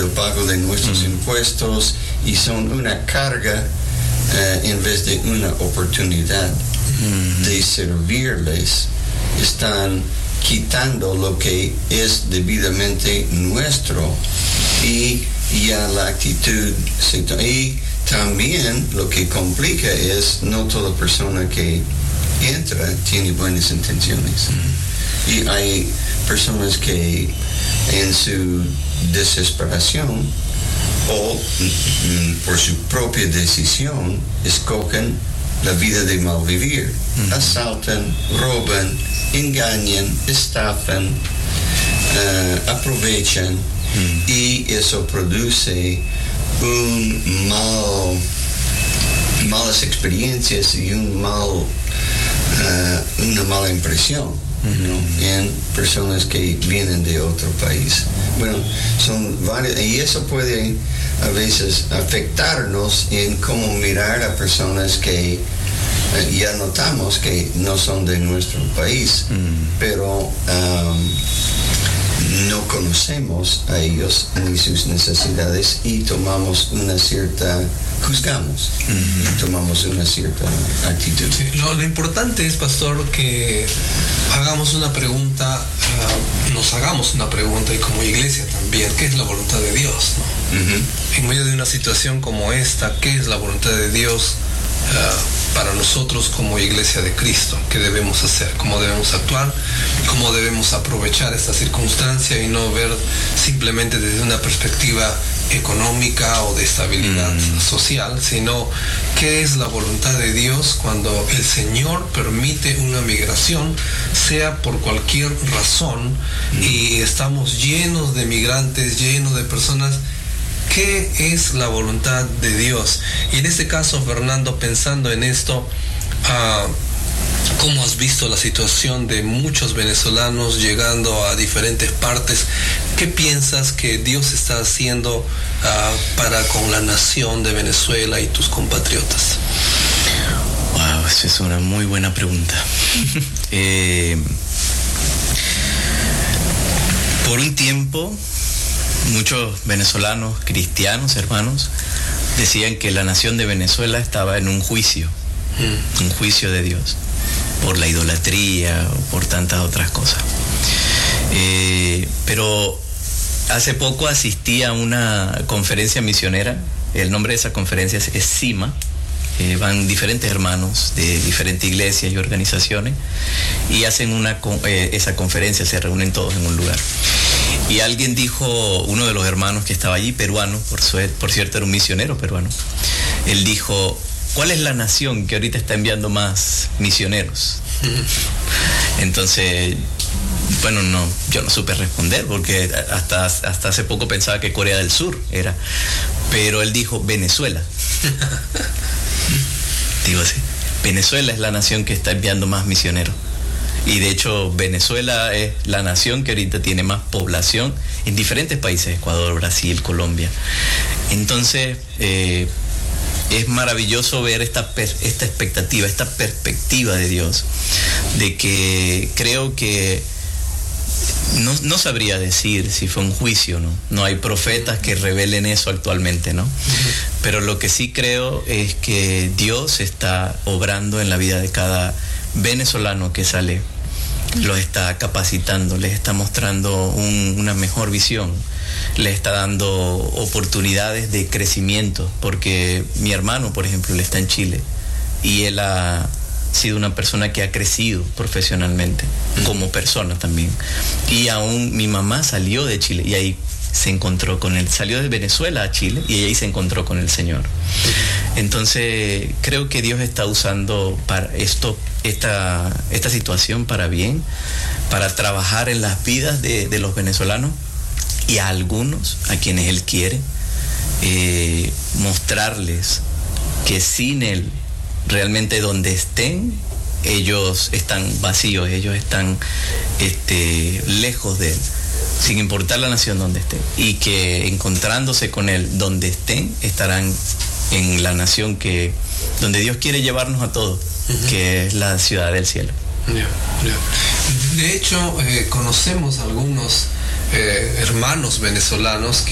el pago de nuestros impuestos y son una carga en vez de una oportunidad de servirles. Están quitando lo que es debidamente nuestro y ya la actitud. Y también lo que complica es no toda persona que entra tiene buenas intenciones. Y hay personas que en su desesperación o por su propia decisión escogen la vida de mal vivir. Asaltan, roban, engañan, estafan, aprovechan y eso produce malas experiencias y una mala impresión, ¿no? En personas que vienen de otro país. Bueno, son varios, y eso puede a veces afectarnos en cómo mirar a personas que ya notamos que no son de nuestro país, pero no conocemos a ellos ni sus necesidades y juzgamos y tomamos una cierta actitud. Sí, lo importante es, pastor, que hagamos una pregunta, nos hagamos una pregunta, y como iglesia también, ¿qué es la voluntad de Dios, ¿no? En medio de una situación como esta, ¿qué es la voluntad de Dios para nosotros como iglesia de Cristo? ¿Qué debemos hacer? ¿Cómo debemos actuar? ¿Cómo debemos aprovechar esta circunstancia y no ver simplemente desde una perspectiva económica o de estabilidad social, sino qué es la voluntad de Dios cuando el Señor permite una migración, sea por cualquier razón, y estamos llenos de migrantes, llenos de personas? ¿Qué es la voluntad de Dios? Y en este caso, Fernando, pensando en esto, ¿cómo has visto la situación de muchos venezolanos llegando a diferentes partes? ¿Qué piensas que Dios está haciendo para con la nación de Venezuela y tus compatriotas? Wow, esa es una muy buena pregunta. Por un tiempo, muchos venezolanos cristianos, hermanos, decían que la nación de Venezuela estaba en un juicio de Dios, por la idolatría o por tantas otras cosas. Pero hace poco asistí a una conferencia misionera. El nombre de esa conferencia es CIMA. Van diferentes hermanos de diferentes iglesias y organizaciones y hacen esa conferencia, se reúnen todos en un lugar. Y alguien dijo, uno de los hermanos que estaba allí, peruano, por cierto era un misionero peruano, él dijo: ¿cuál es la nación que ahorita está enviando más misioneros? Entonces, bueno, yo no supe responder porque hasta hace poco pensaba que Corea del Sur era, pero él dijo Venezuela. Digo así, Venezuela es la nación que está enviando más misioneros. Y de hecho Venezuela es la nación que ahorita tiene más población en diferentes países, Ecuador, Brasil, Colombia. Entonces es maravilloso ver esta expectativa, esta perspectiva de Dios, de que creo que no sabría decir si fue un juicio, ¿no? No hay profetas que revelen eso actualmente, ¿no? Pero lo que sí creo es que Dios está obrando en la vida de cada venezolano que sale, los está capacitando, les está mostrando una mejor visión, les está dando oportunidades de crecimiento, porque mi hermano, por ejemplo, él está en Chile y él ha sido una persona que ha crecido profesionalmente, como persona también. Y aún mi mamá salió de Chile y ahí se encontró con él, salió de Venezuela a Chile y ahí se encontró con el Señor. Entonces creo que Dios está usando para esta situación para bien, para trabajar en las vidas de los venezolanos, y a algunos a quienes Él quiere mostrarles que sin Él realmente donde estén ellos están vacíos, ellos están lejos de Él, sin importar la nación donde estén, y que encontrándose con Él donde estén, estarán en la nación donde Dios quiere llevarnos a todos, que es la ciudad del cielo. De hecho, conocemos algunos hermanos venezolanos que